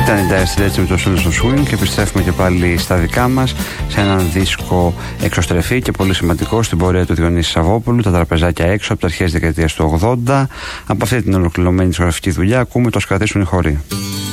Ήταν η Dire Straits με το Songs of Swing και επιστρέφουμε και πάλι στα δικά μας σε έναν δίσκο εξωστρεφή και πολύ σημαντικό στην πορεία του Διονύση Σαββόπουλου, τα τραπεζάκια έξω από τα αρχές δεκαετίας του 80. Από αυτή την ολοκληρωμένη δισκογραφική δουλειά ακούμε το «Ας κρατήσουν οι χώροι».